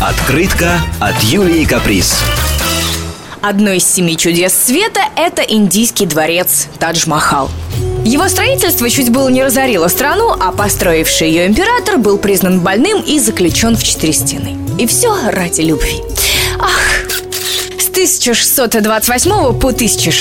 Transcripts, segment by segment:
Открытка от Юлии Каприз. Одно из 7 чудес света – это индийский дворец Тадж-Махал. Его строительство чуть было не разорило страну, а построивший ее император был признан больным и заключен в 4 стены. И все ради любви. С 1628 по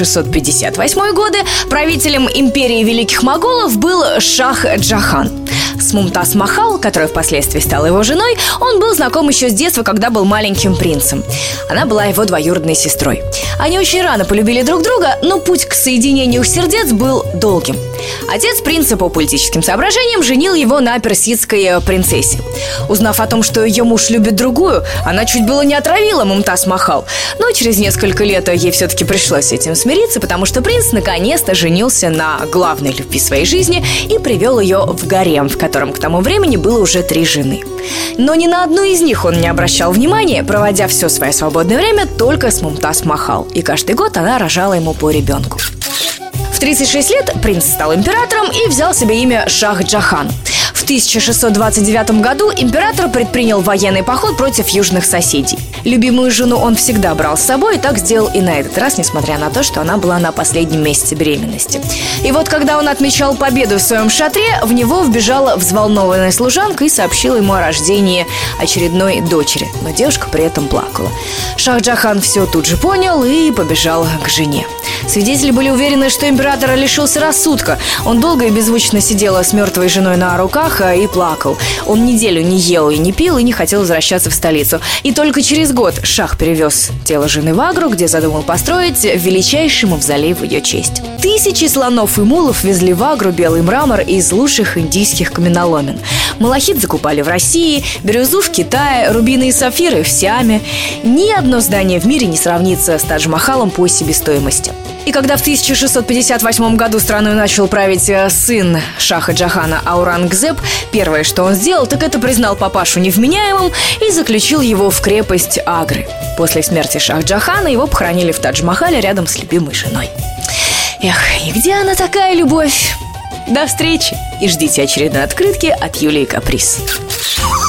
1658 годы правителем империи Великих Моголов был Шах Джахан. С Мумтаз Махал, которая впоследствии стала его женой, он был знаком еще с детства, когда был маленьким принцем. Она была его двоюродной сестрой. Они очень рано полюбили друг друга, но путь к соединению их сердец был долгим. Отец принца по политическим соображениям женил его на персидской принцессе. Узнав о том, что ее муж любит другую, она чуть было не отравила Мумтаз Махал. Но через несколько лет ей все-таки пришлось с этим смириться, потому что принц наконец-то женился на главной любви своей жизни и привел ее в гарем, в котором к тому времени было уже 3 жены. Но ни на одну из них он не обращал внимания, проводя все свое свободное время только с Мумтаз Махал. И каждый год она рожала ему по ребенку. В 36 лет принц стал императором и взял себе имя Шах Джахан. В 1629 году император предпринял военный поход против южных соседей. Любимую жену он всегда брал с собой, и так сделал и на этот раз, несмотря на то, что она была на последнем месяце беременности. И вот, когда он отмечал победу в своем шатре, в него вбежала взволнованная служанка и сообщила ему о рождении очередной дочери. Но девушка при этом плакала. Шах Джахан все тут же понял и побежал к жене. Свидетели были уверены, что император лишился рассудка. Он долго и беззвучно сидел с мертвой женой на руках и плакал. Он неделю не ел и не пил и не хотел возвращаться в столицу. И только через год Шах перевез тело жены в Агру, где задумал построить величайший мавзолей в ее честь. Тысячи слонов и мулов везли в Агру белый мрамор из лучших индийских каменоломен. Малахит закупали в России, бирюзу в Китае, рубины и сапфиры в Сиаме. Ни одно здание в мире не сравнится с Тадж-Махалом по себестоимости. И когда в 1658 году страной начал править сын Шаха Джахана Аурангзеб, первое, что он сделал, так это признал папашу невменяемым и заключил его в крепость Агры. После смерти Шах Джахана его похоронили в Тадж-Махале рядом с любимой женой. Эх, и где она такая любовь? До встречи и ждите очередной открытки от Юлии Каприз.